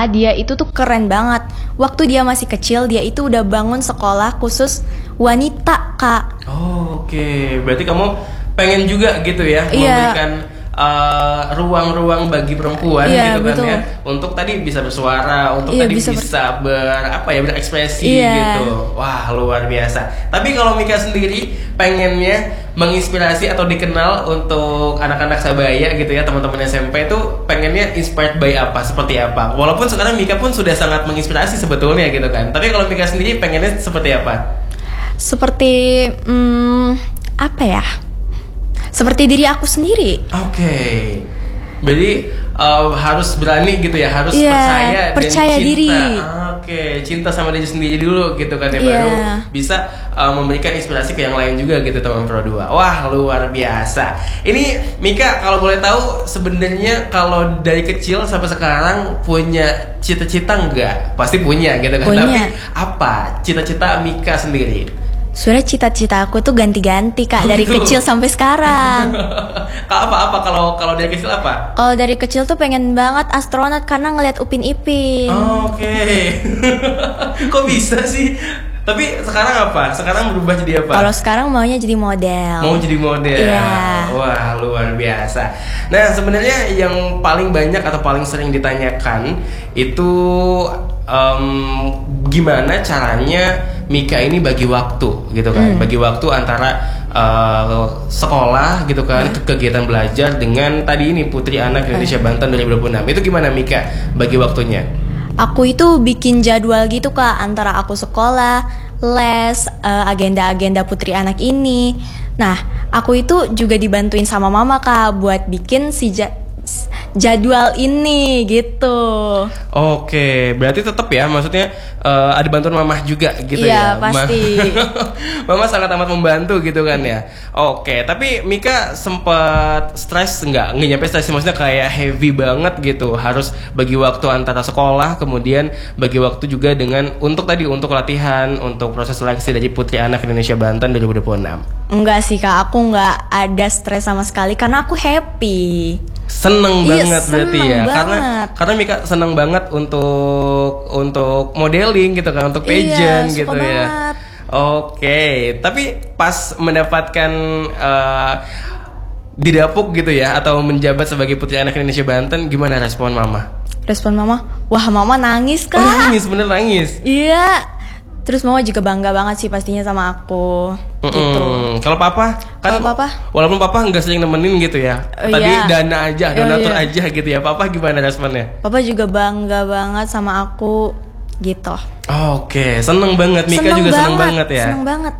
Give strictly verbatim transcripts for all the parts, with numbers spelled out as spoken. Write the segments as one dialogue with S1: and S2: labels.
S1: Mika, dia itu tuh keren banget. Waktu dia masih kecil, dia itu udah bangun sekolah khusus wanita, Kak.
S2: Oh, oke. Okay. Berarti kamu pengen juga gitu ya,
S1: Iya.
S2: memberikan uh, ruang-ruang bagi perempuan
S1: Iya,
S2: gitu kan
S1: betul.
S2: ya, untuk tadi bisa bersuara, untuk
S1: Iya,
S2: tadi
S1: bisa
S2: bisa,
S1: ber-
S2: ber apa ya berekspresi
S1: Iya.
S2: gitu. Wah, luar biasa. Tapi kalau Mika sendiri pengennya menginspirasi atau dikenal untuk anak-anak Sabaya gitu ya, teman-teman S M P itu pengennya inspired by apa, seperti apa? Walaupun sekarang Mika pun sudah sangat menginspirasi sebetulnya gitu kan. Tapi kalau Mika sendiri pengennya seperti apa?
S1: Seperti hmm, apa ya? Seperti diri aku sendiri.
S2: Oke, jadi uh, harus berani gitu ya, harus
S1: Iya,
S2: percaya
S1: percaya
S2: dan cinta.
S1: diri.
S2: Oke, cinta sama diri sendiri dulu gitu kan ya,
S1: Iya.
S2: baru bisa uh, memberikan inspirasi ke yang lain juga gitu teman Pro dua. Wah, luar biasa. Ini Mika kalau boleh tahu sebenarnya kalau dari kecil sampai sekarang punya cita-cita nggak? Pasti punya gitu kan.
S1: Punya.
S2: Tapi apa cita-cita Mika sendiri?
S1: Sebenarnya cita-cita aku tuh ganti-ganti, Kak,
S2: Oh,
S1: dari
S2: gitu.
S1: kecil sampai sekarang.
S2: Kak, apa-apa kalau kalau dari kecil apa?
S1: Kalau dari kecil tuh pengen banget astronot karena ngelihat Upin Ipin.
S2: Oke. Kok bisa sih? Tapi sekarang apa? Sekarang berubah jadi apa?
S1: Kalau sekarang maunya jadi model.
S2: Mau jadi model.
S1: Iya.
S2: Wah, luar biasa. Nah, sebenarnya yang paling banyak atau paling sering ditanyakan itu em, gimana caranya Mika ini bagi waktu gitu kan?
S1: Hmm.
S2: Bagi waktu antara eh, sekolah gitu kan, ke kegiatan belajar dengan tadi ini Putri Anak Indonesia Banten dua ribu dua puluh enam. Itu gimana Mika bagi waktunya?
S1: Aku itu bikin jadwal gitu, Kak, antara aku sekolah, les, eh, agenda-agenda Putri Anak ini. Nah, aku itu juga dibantuin sama mama, Kak, buat bikin si ja- jadwal ini gitu.
S2: Oke, berarti tetap ya, maksudnya eh, ada bantuan mamah juga gitu
S1: Iya,
S2: ya.
S1: pasti.
S2: Mama sangat amat membantu gitu kan ya. Oke, tapi Mika sempat stres nggak? Nggak nyampe stres sih, maksudnya kayak heavy banget gitu. Harus bagi waktu antara sekolah, kemudian bagi waktu juga dengan untuk tadi untuk latihan, untuk proses seleksi dari Putri Anak Indonesia Banten dua ribu dua puluh enam.
S1: Enggak sih, Kak, aku nggak ada stres sama sekali karena aku happy.
S2: Seneng
S1: Iya,
S2: banget berarti
S1: seneng
S2: ya, karena
S1: banget.
S2: karena Mika seneng banget untuk untuk modeling gitu kan, untuk pageant
S1: Iya,
S2: gitu
S1: suka
S2: ya.
S1: banget.
S2: Oke, tapi pas mendapatkan eh, didapuk gitu ya, atau menjabat sebagai Putri Anak Indonesia Banten, gimana respon mama?
S1: Respon mama, wah mama nangis, Kak.
S2: Oh, nangis, bener nangis.
S1: Iya. Terus mama juga bangga banget sih pastinya sama aku. Gitu.
S2: Mm-mm. Kalau papa kan,
S1: Kalau papa?
S2: walaupun papa nggak sering nemenin gitu ya,
S1: Oh,
S2: tadi
S1: iya.
S2: dana aja,
S1: Oh,
S2: donatur
S1: iya.
S2: aja gitu ya. Papa gimana responnya?
S1: Papa juga bangga banget sama aku gitu.
S2: Oke, seneng banget. Mika juga seneng banget ya.
S1: Seneng banget.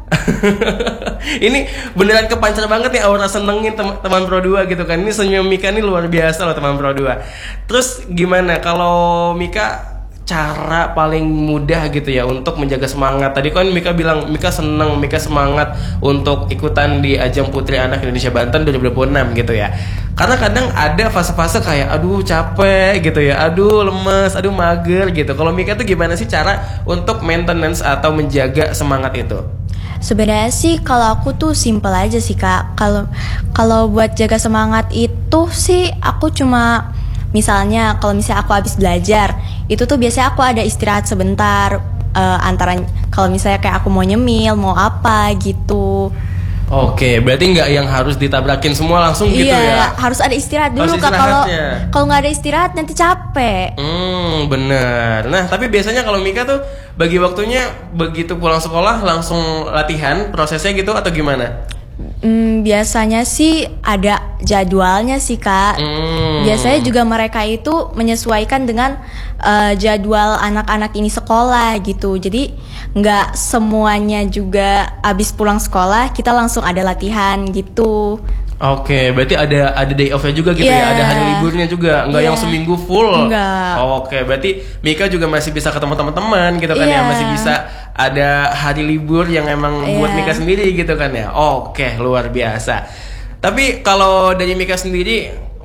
S2: Ini beneran kepancar banget nih aura senengin tem- teman Pro dua gitu kan. Ini senyum Mika nih luar biasa loh teman Pro dua. Terus gimana kalau Mika cara paling mudah gitu ya untuk menjaga semangat? Tadi kan Mika bilang Mika seneng, Mika semangat untuk ikutan di ajang Putri Anak Indonesia Banten dua ribu dua puluh enam gitu ya. Karena kadang ada fase-fase kayak aduh capek gitu ya, aduh lemes, aduh mager gitu. Kalau Mika tuh gimana sih cara untuk maintenance atau menjaga semangat itu?
S1: Sebenarnya sih kalau aku tuh simple aja sih, Kak. Kalau kalau buat jaga semangat itu sih aku cuma misalnya kalau misalnya aku habis belajar, itu tuh biasanya aku ada istirahat sebentar eh, antara kalau misalnya kayak aku mau nyemil, mau apa gitu.
S2: Oke, berarti nggak yang harus ditabrakin semua langsung gitu
S1: Iya,
S2: ya?
S1: harus ada istirahat dulu,
S2: Harus
S1: Kak. Kalau
S2: istirahatnya.
S1: kalau nggak ada istirahat nanti capek.
S2: Hmm, bener. Nah, tapi biasanya kalau Mika tuh bagi waktunya begitu pulang sekolah langsung latihan prosesnya gitu atau gimana?
S1: Hmm, biasanya sih ada jadwalnya sih, Kak.
S2: Hmm.
S1: Biasanya juga mereka itu menyesuaikan dengan eh, jadwal anak-anak ini sekolah gitu. Jadi nggak semuanya juga abis pulang sekolah kita langsung ada latihan gitu.
S2: Oke, berarti ada ada day off-nya juga gitu
S1: Yeah.
S2: ya, ada hari liburnya juga, nggak
S1: Yeah.
S2: yang seminggu full.
S1: Nggak.
S2: Oke, berarti Mika juga masih bisa ketemu teman-teman gitu kan ya,
S1: Yeah.
S2: masih bisa ada hari libur yang emang buat
S1: Yeah.
S2: Mika sendiri gitu kan ya. Oke, luar biasa. Tapi kalau dari Mika sendiri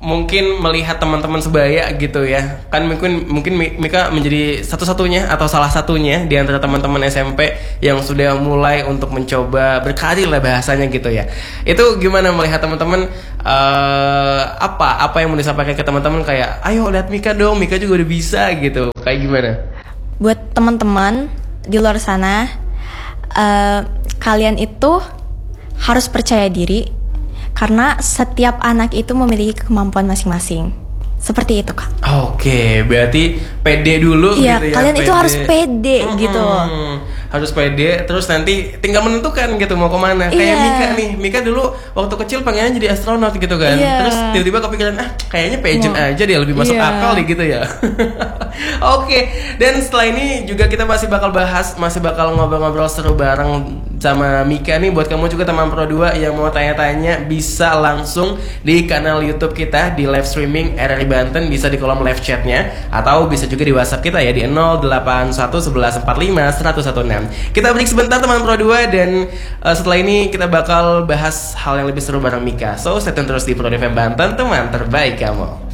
S2: mungkin melihat teman-teman sebaya gitu ya, kan mungkin mungkin Mika menjadi satu-satunya atau salah satunya di antara teman-teman S M P yang sudah mulai untuk mencoba berkarir lah bahasanya gitu ya. Itu gimana melihat teman-teman, uh, apa apa yang mau disampaikan ke teman-teman kayak ayo lihat Mika dong, Mika juga udah bisa gitu, kayak gimana?
S1: Buat teman-teman di luar sana, uh, kalian itu harus percaya diri. Karena setiap anak itu memiliki kemampuan masing-masing. Seperti itu, Kak.
S2: Oke, berarti pede dulu
S1: iya,
S2: gitu ya.
S1: Kalian
S2: pede.
S1: itu harus pede hmm, gitu.
S2: Harus pede, terus nanti tinggal menentukan gitu mau kemana.
S1: Iya.
S2: Kayak Mika nih, Mika dulu waktu kecil pengennya jadi astronot gitu kan.
S1: Iya.
S2: Terus tiba-tiba kepikiran, ah kayaknya pageant
S1: Wow.
S2: aja dia lebih masuk
S1: Iya.
S2: akal deh gitu ya. Oke, dan setelah ini juga kita masih bakal bahas, masih bakal ngobrol-ngobrol seru bareng sama Mika nih. Buat kamu juga teman Pro dua yang mau tanya-tanya bisa langsung di kanal YouTube kita di live streaming R R I Banten, bisa di kolom live chatnya atau bisa juga di WhatsApp kita ya di nol delapan satu satu satu empat lima satu satu enam. Kita break sebentar teman Pro dua dan uh, setelah ini kita bakal bahas hal yang lebih seru bareng Mika. So stay tune terus di Pro F M Banten, teman terbaik kamu.